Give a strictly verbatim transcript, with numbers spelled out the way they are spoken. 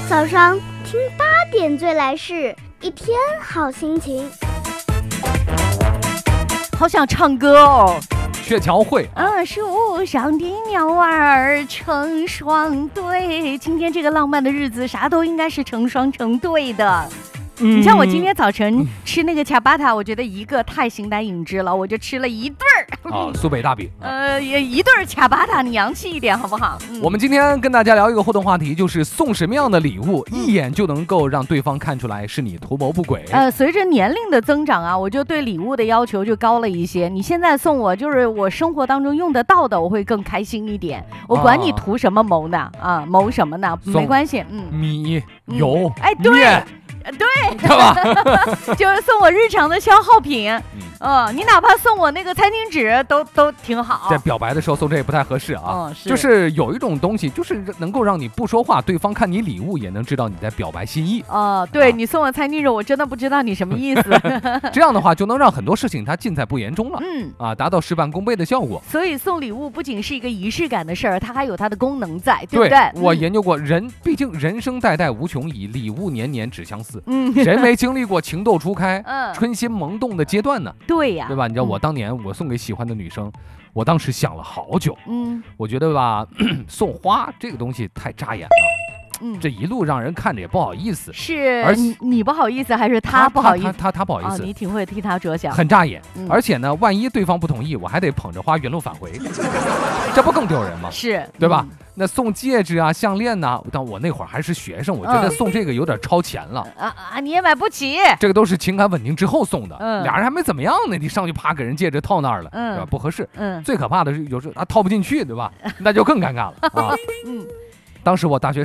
早上听八点最来事，一天好心情。 好想唱歌哦。 鹊桥会啊，树上的鸟儿成双对。今天这个浪漫的日子，啥都应该是成双成对的。嗯、你像我今天早晨吃那个恰巴塔，我觉得一个太形单影只了，我就吃了一对儿啊，苏北大饼， 呃，也一对儿恰巴塔，你洋气一点好不好？嗯、 我们今天跟大家聊一个互动话题，就是送什么样的礼物，一眼就能够让对方看出来是你图谋不轨。 呃，随着年龄的增长啊，我就对礼物的要求就高了一些。你现在送我就是我生活当中用得到的，我会更开心一点。我管你图什么谋呢？啊，谋什么呢？没关系，嗯， 米油、 嗯、哎，对。 面对， 对吧？ 就是送我日常的消耗品，嗯、呃，你哪怕送我那个餐巾纸都都挺好。 在表白的时候送这也不太合适啊。 嗯、是就是有一种东西，就是能够让你不说话，对方看你礼物也能知道你在表白心意。 哦、呃，对、啊、你送我餐巾纸，我真的不知道你什么意思。 这样的话就能让很多事情它尽在不言中了， 嗯啊，达到事半功倍的效果。 所以送礼物不仅是一个仪式感的事儿，它还有它的功能在，对不对？ 对我研究过，人毕竟人生代代无穷已，礼物年年只相似。 嗯， 谁没经历过情窦初开、 嗯、 春心萌动的阶段呢？ 对呀， 对吧？你知道我当年我送给喜欢的女生，嗯、我当时想了好久。 嗯， 我觉得吧，送花这个东西太扎眼了。嗯，这一路让人看着也不好意思。 是，而你你不好意思，还是他不好意思？ 他他 他, 他不好意思、 哦，你挺会替他着想， 很扎眼。 嗯、 而且呢，万一对方不同意，我还得捧着花原路返回，这不更丢人吗？ 是， 对吧？嗯、那送戒指啊、项链呐、啊，但我那会儿还是学生，我觉得送这个有点超前了。 啊啊！你也买不起。 这个都是情感稳定之后送的， 嗯， 俩人还没怎么样呢，你上去啪给人戒指套那儿了， 嗯， 对吧？不合适。 嗯， 最可怕的是有时候啊套不进去，对吧？那就更尴尬了啊。 嗯， 当时我大学